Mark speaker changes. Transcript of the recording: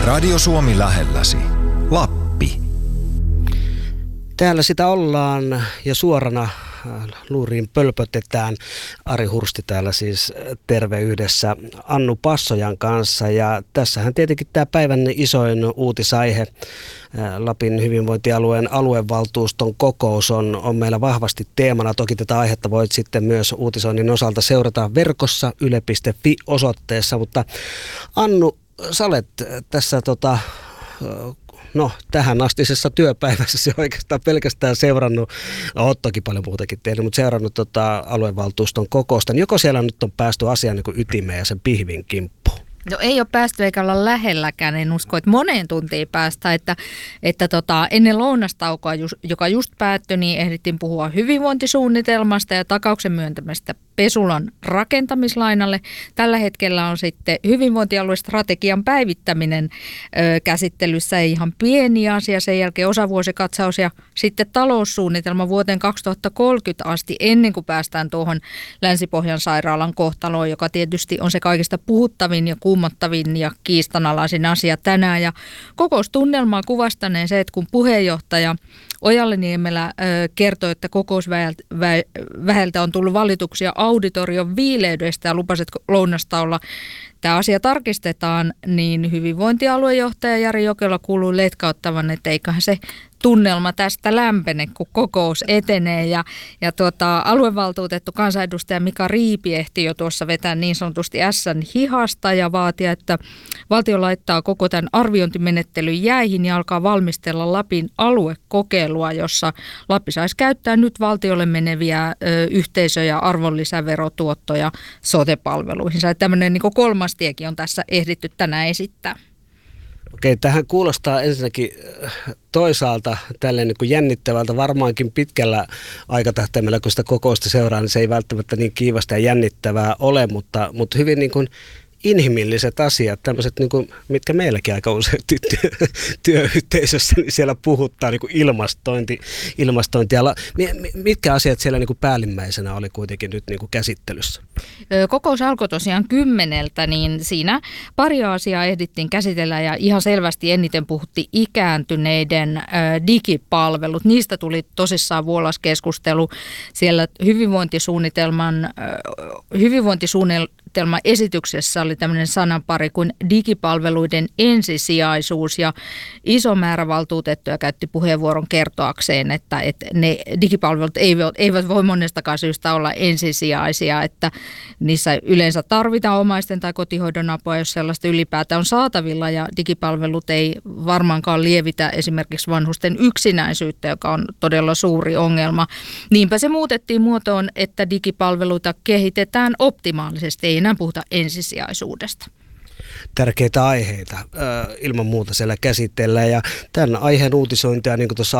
Speaker 1: Radio Suomi lähelläsi. Lappi.
Speaker 2: Täällä sitä ollaan ja suorana luuriin pölpötetään. Ari Hursti täällä siis terve yhdessä Annu Passojan kanssa. Ja tässähän tietenkin tämä päivän isoin uutisaihe, Lapin hyvinvointialueen aluevaltuuston kokous on meillä vahvasti teemana. Toki tätä aihetta voit sitten myös uutisoinnin osalta seurata verkossa yle.fi-osoitteessa. Mutta Annu, sä olet tässä tähän astisessa työpäivässä oikeastaan pelkästään seurannut, oot toki paljon muutakin tehnyt, mutta seurannut aluevaltuuston kokousta. Niin joko siellä nyt on päästy asian niin ytimeen ja sen pihvin kimppuun?
Speaker 3: No ei ole päästy eikä olla lähelläkään, en usko, että moneen tuntiin päästä, että ennen lounastaukoa, joka just päättyi, niin ehdittiin puhua hyvinvointisuunnitelmasta ja takauksen myöntämästä Pesulan rakentamislainalle. Tällä hetkellä on sitten hyvinvointialuestrategian päivittäminen käsittelyssä, ei ihan pieni asia, sen jälkeen osavuosikatsaus ja sitten taloussuunnitelma vuoteen 2030 asti ennen kuin päästään tuohon Länsi-Pohjan sairaalan kohtaloon, joka tietysti on se kaikista puhuttavin ja kuumottavin ja kiistanalaisin asia tänään. Ja kokoustunnelmaa kuvastaneen se, että kun puheenjohtaja Ojala-Niemelä kertoi, että kokousväeltä on tullut valituksia auditorion viileydestä ja lupasi, että lounastauolla tämä asia tarkistetaan, niin hyvinvointialuejohtaja Jari Jokela kuuluu letkauttavan, että eiköhän se tunnelma tästä lämpene, kun kokous etenee. Ja aluevaltuutettu kansanedustaja Mika Riipi ehti jo tuossa vetää niin sanotusti ässän hihasta ja vaatia, että valtio laittaa koko tämän arviointimenettelyn jäihin ja alkaa valmistella Lapin aluekokeilua, jossa Lappi saisi käyttää nyt valtiolle meneviä yhteisö- ja arvonlisäverotuottoja sote-palveluihin. Tämmöinen niin kolmas tiekin on tässä ehditty tänään esittää.
Speaker 2: Okei, tähän kuulostaa ensinnäkin toisaalta tälleen niin kuin jännittävältä, varmaankin pitkällä aikatähtäimellä, kun sitä kokousta seuraa, niin se ei välttämättä niin kiivasta ja jännittävää ole, mutta hyvin niin kuin inhimilliset asiat, tämmöiset, niin kuin, mitkä meilläkin aika usein työyhteisössä, niin siellä puhuttaa niin kuin ilmastointia. Mitkä asiat siellä niin kuin päällimmäisenä oli kuitenkin nyt niin kuin käsittelyssä?
Speaker 3: Kokous alkoi tosiaan 10:00, niin siinä pari asiaa ehdittiin käsitellä ja ihan selvästi eniten puhuttiin ikääntyneiden digipalvelut. Niistä tuli tosissaan vuolas keskustelu. Siellä hyvinvointisuunnitelman esityksessä oli tämmöinen sanapari kuin digipalveluiden ensisijaisuus ja iso määrä valtuutettuja käytti puheenvuoron kertoakseen, että ne digipalvelut eivät voi monestakaan syystä olla ensisijaisia, että niissä yleensä tarvitaan omaisten tai kotihoidon apua, jos sellaista ylipäätään on saatavilla ja digipalvelut ei varmaankaan lievitä esimerkiksi vanhusten yksinäisyyttä, joka on todella suuri ongelma. Niinpä se muutettiin muotoon, että digipalveluita kehitetään optimaalisesti, ei enää puhuta ensisijaisuudesta.
Speaker 2: Tärkeitä aiheita ilman muuta siellä käsitellään ja tämän aiheen uutisointia, niin kuin tuossa